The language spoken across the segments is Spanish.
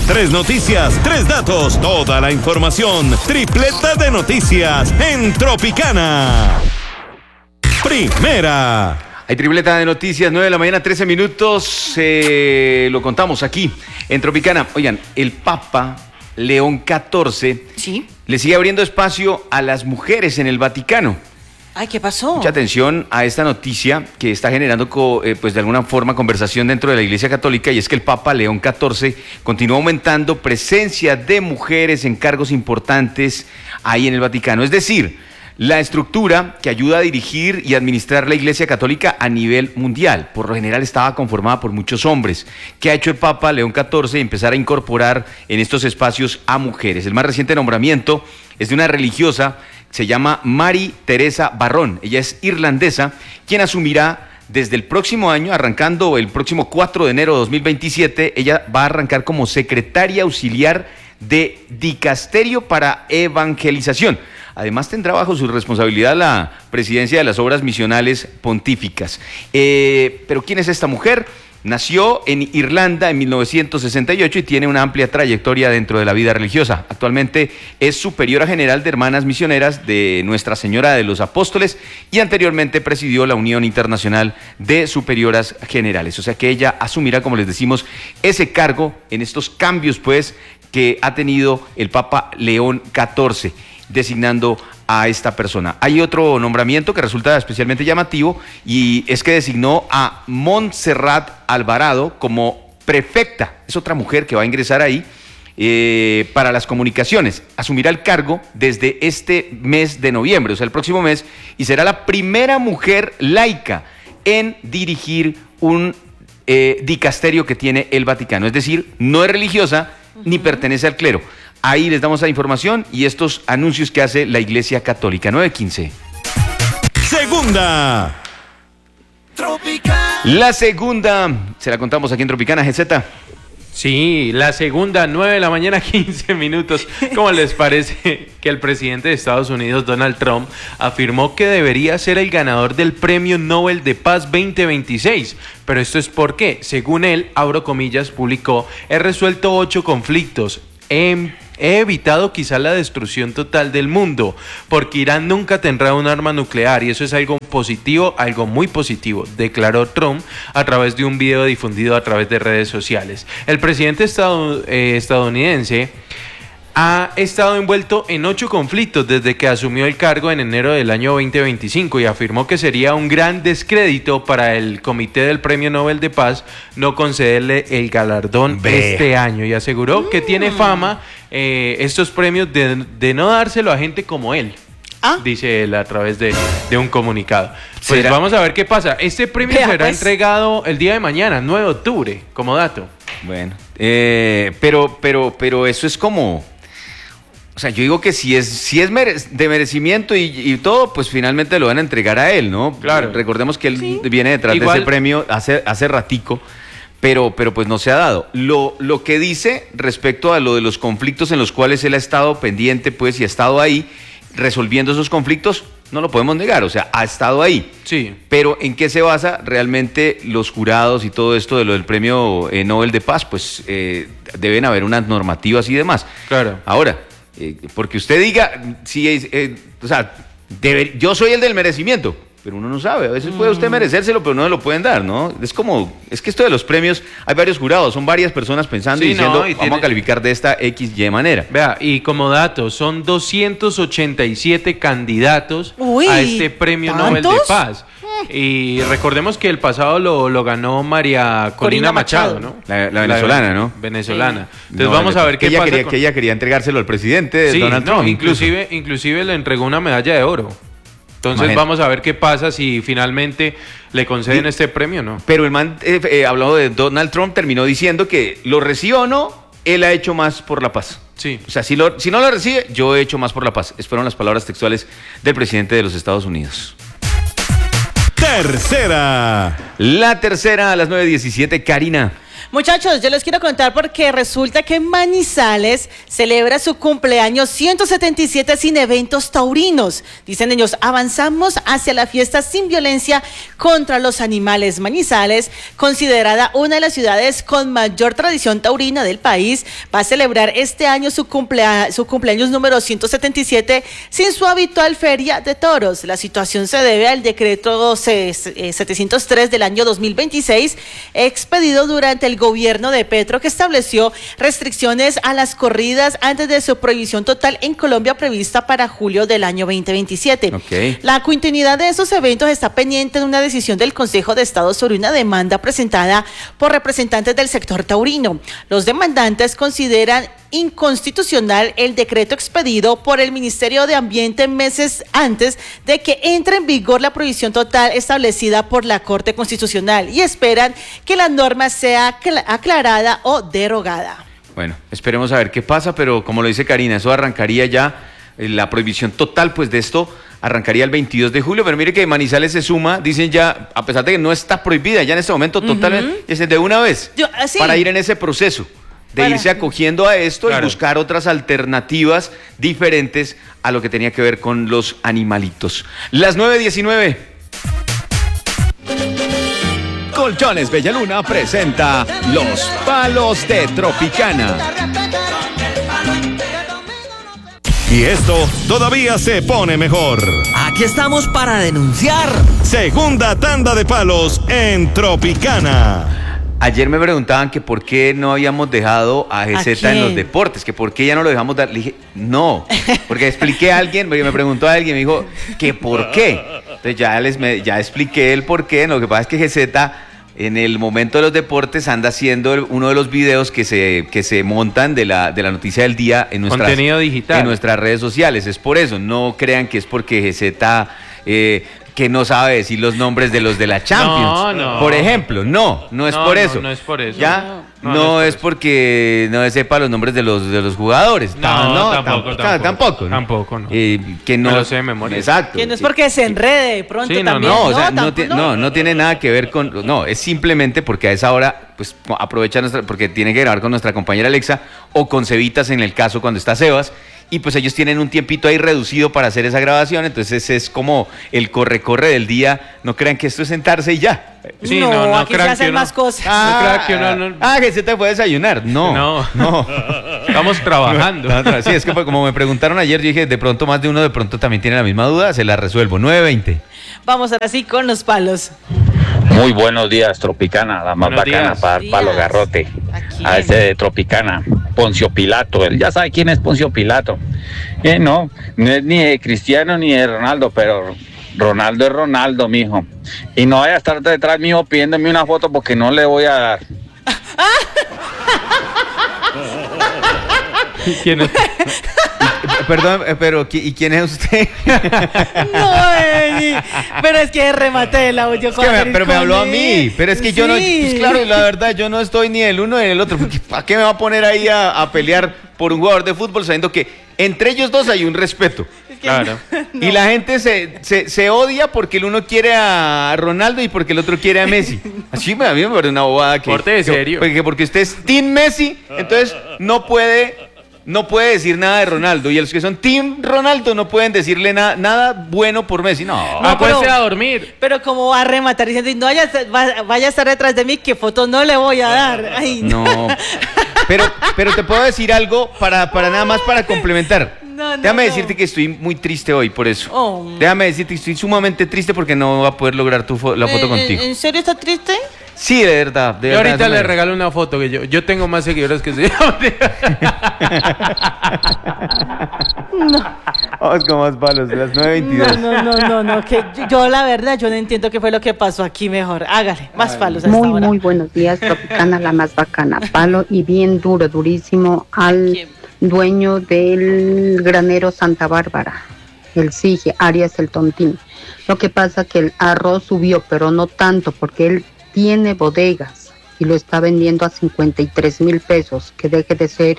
3 noticias, 3 datos, toda la información. Tripleta de noticias en Tropicana. Primera. Hay tripleta de noticias, 9 de la mañana, 13 minutos. Lo contamos aquí en Tropicana. Oigan, el Papa León XIV ¿Sí? le sigue abriendo espacio a las mujeres en el Vaticano. Ay, ¿qué pasó? Mucha atención a esta noticia que está generando, pues de alguna forma, conversación dentro de la Iglesia Católica, y es que el Papa León XIV continúa aumentando presencia de mujeres en cargos importantes ahí en el Vaticano. Es decir, la estructura que ayuda a dirigir y administrar la Iglesia Católica a nivel mundial, por lo general estaba conformada por muchos hombres. ¿Qué ha hecho el Papa León XIV? Empezar a incorporar en estos espacios a mujeres. El más reciente nombramiento es de una religiosa, se llama Mary Teresa Barrón. Ella es irlandesa, quien asumirá desde el próximo año, arrancando el próximo 4 de enero de 2027, ella va a arrancar como secretaria auxiliar de Dicasterio para Evangelización. Además tendrá bajo su responsabilidad la presidencia de las obras misionales pontíficas. Pero ¿quién es esta mujer? Nació en Irlanda en 1968 y tiene una amplia trayectoria dentro de la vida religiosa. Actualmente es superiora general de Hermanas Misioneras de Nuestra Señora de los Apóstoles y anteriormente presidió la Unión Internacional de Superioras Generales. O sea que ella asumirá, como les decimos, ese cargo en estos cambios, pues, que ha tenido el Papa León XIV, designando a esta persona. Hay otro nombramiento que resulta especialmente llamativo y es que designó a Montserrat Alvarado como prefecta. Es otra mujer que va a ingresar ahí para las comunicaciones. Asumirá el cargo desde este mes de noviembre, o sea, el próximo mes, y será la primera mujer laica en dirigir un dicasterio que tiene el Vaticano. Es decir, no es religiosa ni pertenece al clero. Ahí les damos la información y estos anuncios que hace la Iglesia Católica. 9:15. Segunda. La segunda, se la contamos aquí en Tropicana, GZ. Sí, la segunda, 9 de la mañana, 15 minutos. ¿Cómo les parece que el presidente de Estados Unidos, Donald Trump, afirmó que debería ser el ganador del Premio Nobel de Paz 2026? Pero esto es porque, según él, abro comillas, publicó, he resuelto 8 conflictos. He evitado quizá la destrucción total del mundo, porque Irán nunca tendrá un arma nuclear y eso es algo positivo, algo muy positivo, declaró Trump a través de un video difundido a través de redes sociales. El presidente estadounidense ha estado envuelto en 8 conflictos desde que asumió el cargo en enero del año 2025 y afirmó que sería un gran descrédito para el Comité del Premio Nobel de Paz no concederle el galardón este año, y aseguró que tiene fama estos premios de no dárselo a gente como él. Dice él a través de un comunicado. Pues ¿será? Vamos a ver qué pasa. Este premio Vea, será pues, entregado el día de mañana, 9 de octubre, como dato. Bueno, pero eso es como... O sea, yo digo que si es de merecimiento y todo, pues finalmente lo van a entregar a él, ¿no? Claro. Recordemos que él Sí. viene detrás Igual, de ese premio hace ratico, pero pues no se ha dado. Lo que dice respecto a lo de los conflictos en los cuales él ha estado pendiente, pues, y ha estado ahí resolviendo esos conflictos, no lo podemos negar, o sea, ha estado ahí. Sí. Pero ¿en qué se basa realmente los jurados y todo esto de lo del Premio Nobel de Paz? Pues deben haber unas normativas y demás. Claro. Ahora, porque usted diga, si o sea, yo soy el del merecimiento, pero uno no sabe, a veces puede usted merecérselo, pero no se lo pueden dar, ¿no? Es que esto de los premios, hay varios jurados, son varias personas pensando Sí, y diciendo, no, y vamos a calificar de esta XY manera. Vea, y como dato, son 287 candidatos Uy, a este Premio Nobel de ¿tantos? Paz. Y recordemos que el pasado lo ganó María Corina Machado, ¿no? La venezolana, ¿no? Venezolana. Entonces No, vamos a ver qué pasa. Que ella quería entregárselo al presidente Sí, Donald no, Trump. inclusive le entregó una medalla de oro. Entonces Imagínate. vamos a ver qué pasa si finalmente le conceden este premio, ¿no? Pero el man, hablando de Donald Trump, terminó diciendo que lo reciba o no, él ha hecho más por la paz. Sí. O sea, si no lo recibe, yo he hecho más por la paz. Esas fueron las palabras textuales del presidente de los Estados Unidos. Tercera. La tercera a las 9:17, Karina. Muchachos, yo les quiero contar porque resulta que Manizales celebra su cumpleaños 177 sin eventos taurinos. Dicen ellos, avanzamos hacia la fiesta sin violencia contra los animales. Manizales, considerada una de las ciudades con mayor tradición taurina del país, va a celebrar este año su cumpleaños número 177 sin su habitual feria de toros. La situación se debe al decreto 703 del año 2026, expedido durante el gobierno de Petro, que estableció restricciones a las corridas antes de su prohibición total en Colombia prevista para julio del año 2027. Okay. La continuidad de esos eventos está pendiente de una decisión del Consejo de Estado sobre una demanda presentada por representantes del sector taurino. Los demandantes consideran inconstitucional el decreto expedido por el Ministerio de Ambiente meses antes de que entre en vigor la prohibición total establecida por la Corte Constitucional y esperan que la norma sea aclarada o derogada. Bueno, esperemos a ver qué pasa, pero como lo dice Karina, eso arrancaría ya, la prohibición total pues de esto arrancaría el 22 de julio, pero mire que Manizales se suma, dicen ya, a pesar de que no está prohibida ya en este momento totalmente, es de una vez, para ir en ese proceso de irse acogiendo a esto y buscar otras alternativas diferentes a lo que tenía que ver con los animalitos. Las 9:19. Colchones Bellaluna presenta Los Palos de Tropicana. Y esto todavía se pone mejor. Aquí estamos para denunciar. Segunda tanda de palos en Tropicana. Ayer me preguntaban que por qué no habíamos dejado a GZ en los deportes, que por qué ya no lo dejamos dar. Le dije, no, porque expliqué a alguien, porque me preguntó a alguien, me dijo, que por qué. Entonces ya expliqué el por qué. Lo que pasa es que GZ en el momento de los deportes anda haciendo uno de los videos que se montan de la noticia del día en contenido digital, en nuestras redes sociales. Es por eso, no crean que es porque GZ que no sabe decir los nombres de los de la Champions. No. Por ejemplo, no es por eso. No es por eso. ¿Ya? No es porque no sepa los nombres de los jugadores. Tampoco. Tampoco, no. Que no me lo sé de memoria. Exacto. Que no es porque se enrede de pronto también. No tiene nada que ver con... No, es simplemente porque a esa hora pues aprovecha porque tiene que grabar con nuestra compañera Alexa o con Cevitas en el caso cuando está Sebas. Y pues ellos tienen un tiempito ahí reducido para hacer esa grabación, entonces es como el corre del día. No crean que esto es sentarse y ya. Sí, no aquí se hacen más cosas. Que se te puede desayunar. No. Estamos trabajando. Sí, es que como me preguntaron ayer, yo dije, de pronto más de uno de pronto también tiene la misma duda, se la resuelvo. 9:20. Vamos ahora sí con los palos. Muy buenos días, Tropicana, la más bacana para el palo garrote. A ese de Tropicana, Poncio Pilato, él ya sabe quién es Poncio Pilato. No es ni de Cristiano ni de Ronaldo, pero Ronaldo es Ronaldo, mijo. Y no vaya a estar detrás mío pidiéndome una foto porque no le voy a dar. ¿Quién es? Perdón, pero ¿y quién es usted? Pero es que remate el audio. Pero me habló a mí. Pero es que yo no, pues claro, la verdad, yo no estoy ni del uno ni del otro. Porque ¿para qué me va a poner ahí a pelear por un jugador de fútbol sabiendo que entre ellos dos hay un respeto? Claro. Y la gente se odia porque el uno quiere a Ronaldo y porque el otro quiere a Messi. Así a mí me parece una bobada que... Corte de serio. Porque usted es Team Messi, entonces no puede decir nada de Ronaldo. Y los que son Team Ronaldo no pueden decirle nada bueno por Messi. No, acuérdese a dormir. Pero como va a rematar diciendo, no vaya a estar detrás de mí, que foto no le voy a dar. Ay, no. Pero te puedo decir algo para nada más para complementar. Déjame decirte que estoy muy triste hoy por eso. Déjame decirte que estoy sumamente triste porque no va a poder lograr la foto contigo. ¿En serio estás triste? Sí, de verdad. Yo ahorita le regalo una foto que yo tengo más seguidores que usted. Vamos con más palos, de las 9:22. No, que yo la verdad, yo no entiendo qué fue lo que pasó aquí mejor. Hágale, más palos a esta hora. Muy buenos días, Tropicana, la más bacana. Palo y bien durísimo al dueño del granero Santa Bárbara, el Sige, Arias el Tontín. Lo que pasa que el arroz subió, pero no tanto, porque él tiene bodegas y lo está vendiendo a 53,000 pesos. Que deje de ser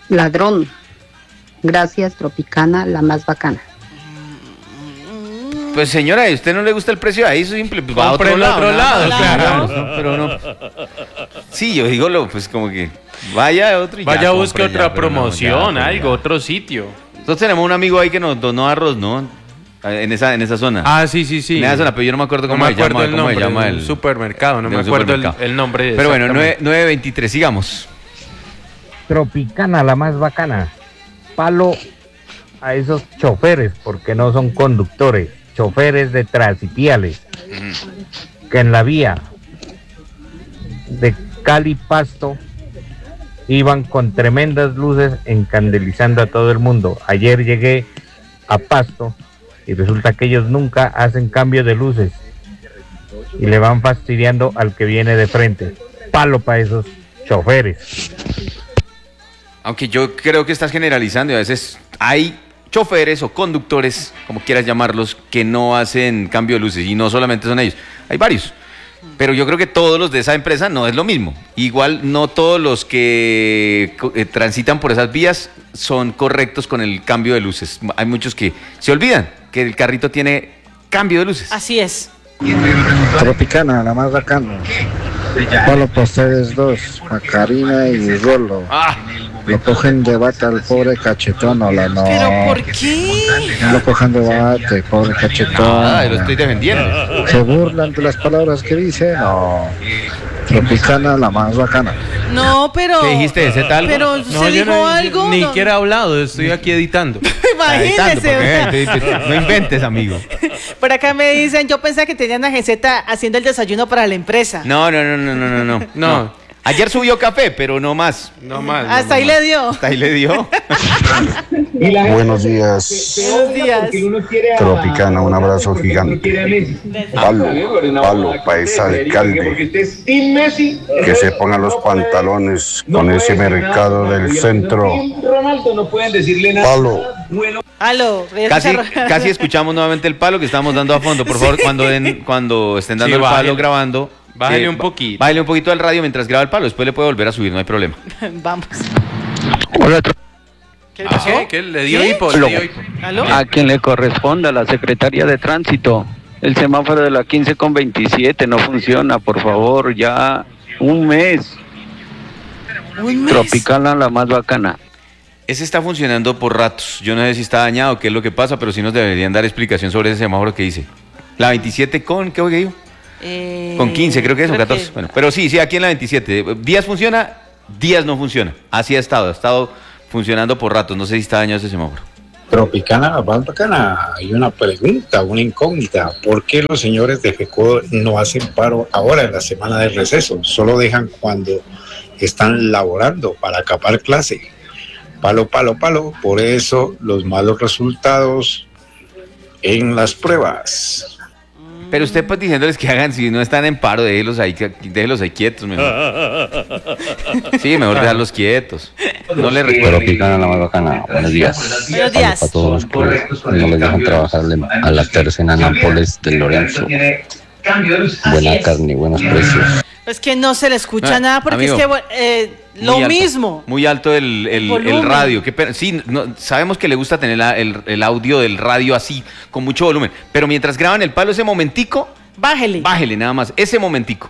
ladrón. Gracias, Tropicana, la más bacana. Pues señora, ¿a usted no le gusta el precio ahí? Eso simple, pues va a Compre otro en otro lado, claro. claro. No, pero no. Sí, yo digo, pues como que vaya a otro y Vaya, ya busque compre otra ya, pero no, promoción, ya, pero algo, ya. otro sitio. Nosotros tenemos un amigo ahí que nos donó arroz, ¿no? En esa zona. Ah, sí. En esa zona, pero yo no me acuerdo No cómo me se llama. acuerdo el ¿Cómo se nombre llama del supermercado, no de me un acuerdo supermercado. el nombre. Pero bueno, exactamente. 9:23, sigamos. Tropicana, la más bacana. Palo a esos choferes, porque no son conductores, choferes de transipiales, que en la vía de Cali Pasto iban con tremendas luces encandelizando a todo el mundo. Ayer llegué a Pasto y resulta que ellos nunca hacen cambio de luces y le van fastidiando al que viene de frente. Palo para esos choferes. Aunque yo creo que estás generalizando y a veces hay choferes o conductores, como quieras llamarlos, que no hacen cambio de luces y no solamente son ellos, hay varios. Pero yo creo que todos los de esa empresa no es lo mismo. Igual no todos los que transitan por esas vías son correctos con el cambio de luces. Hay muchos que se olvidan que el carrito tiene cambio de luces. Así es. Tropicana, la más bacana. Palo para ustedes dos, Macarena y Rolo. Lo cogen de bate al pobre cachetón, hola, no. ¿Pero por qué? No lo cogen de bate, pobre cachetón. Lo estoy defendiendo. Se burlan de las palabras que dice, no. Tropicana, la más bacana. No, pero... ¿Qué dijiste? ¿Ese tal? Pero No, ¿se yo dijo no, algo? Ni No. siquiera he hablado, estoy aquí editando. Imagínese. o sea. No inventes, amigo. Por acá me dicen, yo pensaba que tenían a Geseta haciendo el desayuno para la empresa. No. No. Ayer subió café, pero no más. No más. Hasta ahí le dio. Hasta ahí le dio. Buenos días. Buenos días. Tropicana, un abrazo gigante. Palo para ese alcalde. Que se pongan los pantalones con ese mercado del centro. Palo. Aló. Casi escuchamos nuevamente el palo que estamos dando a fondo. Por favor, cuando estén dando Sí, el palo bájale. grabando. Bájale un poquito. Bájale un poquito al radio mientras graba el palo. Después le puede volver a subir, no hay problema. Vamos. Hola, ¿Qué le pasó? ¿Qué? Le dio ¿Qué? hipo. Le dio hipo. ¿Aló? A quien le corresponda, la Secretaría de Tránsito. El semáforo de la 15:27 no funciona, por favor, ya un mes. Un mes. Tropicana, la más bacana. Ese está funcionando por ratos. Yo no sé si está dañado, qué es lo que pasa, pero sí nos deberían dar explicación sobre ese semáforo que dice. La 27 con, ¿qué digo? Con 15, creo que es, o 14. Bueno, pero sí, aquí en la 27. Días funciona, días no funciona. Así ha estado funcionando por ratos. No sé si está dañado ese semáforo. Tropicana, la más bacana. Hay una pregunta, una incógnita. ¿Por qué los señores de FECO no hacen paro ahora en la semana de receso? Solo dejan cuando están laborando para acabar clase. Palo. Por eso los malos resultados en las pruebas. Pero usted pues diciéndoles que hagan, si no están en paro, déjelos ahí quietos mejor. Sí, mejor dejarlos quietos. No les recuerdo. Tropicana, la más bacana. Buenos días. Buenos días. Para todos los que no les dejan trabajar a la tercera Nápoles de Lorenzo. Buena carne, buenos precios. Es que no se le escucha nada porque amigo, es que lo muy alto, mismo. Muy alto el Volumen. radio. Qué pena. Sí, sabemos que le gusta tener el audio del radio así, con mucho volumen. Pero mientras graban el palo, ese momentico, bájele nada más, ese momentico.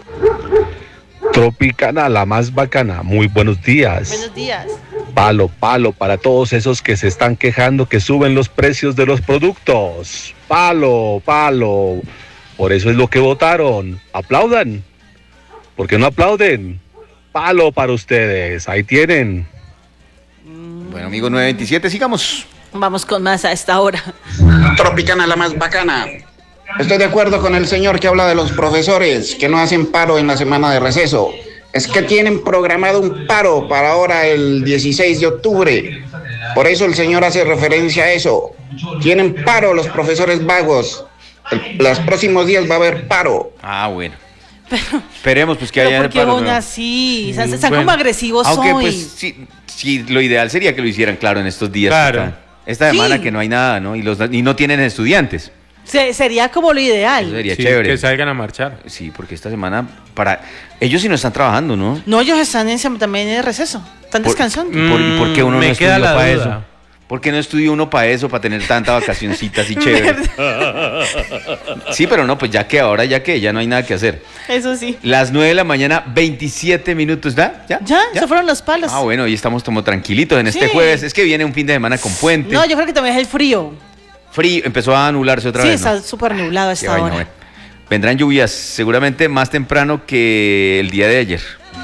Tropicana, la más bacana. Muy buenos días. Buenos días. Palo para todos esos que se están quejando que suben los precios de los productos. Palo. Por eso es lo que votaron. Aplaudan. ¿Por qué no aplauden? Palo para ustedes. Ahí tienen. Bueno, amigo 927, sigamos. Vamos con más a esta hora. Tropicana, la más bacana. Estoy de acuerdo con el señor que habla de los profesores que no hacen paro en la semana de receso. Es que tienen programado un paro para ahora el 16 de octubre. Por eso el señor hace referencia a eso. Tienen paro los profesores vagos. Los próximos días va a haber paro. Bueno. Esperemos pues que haya ¿Por qué paro, van ¿no? así? Están como agresivos Aunque hoy. pues sí, lo ideal sería que lo hicieran, claro, en estos días. Claro. Esta semana Sí. que no hay nada, ¿no? Y no tienen estudiantes. Sería como lo ideal. Eso sería Sí, chévere. que salgan a marchar. Sí, porque esta semana ellos sí no están trabajando, ¿no? No, ellos están también en receso. Están descansando. ¿Y por qué uno no Me queda estudió la para duda. eso? ¿Por qué no estudió uno para eso, para tener tanta vacacioncita así chévere? Sí, pero no, pues ya que ya no hay nada que hacer. Eso sí. Las 9 de la mañana, 27 minutos, ¿ya? ¿Ya? Eso fueron los palos. Ah, bueno, y estamos como tranquilitos en este jueves. Es que viene un fin de semana con puente. No, yo creo que también es el frío. Frío, empezó a nublarse otra vez. Sí, está súper nublado a esta hora. Bueno. Vendrán lluvias seguramente más temprano que el día de ayer.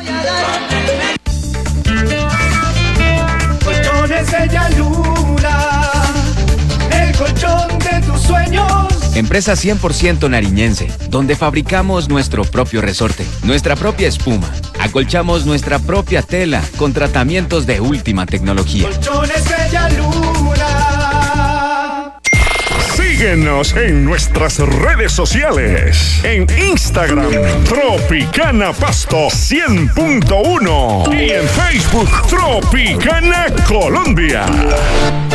Colchones Bella Luna, el colchón de tus sueños. Empresa 100% nariñense, donde fabricamos nuestro propio resorte, nuestra propia espuma. Acolchamos nuestra propia tela con tratamientos de última tecnología. Colchones Bella Luna. Síguenos en nuestras redes sociales. En Instagram, Tropicana Pasto 100.1. Y en Facebook, Tropicana Colombia.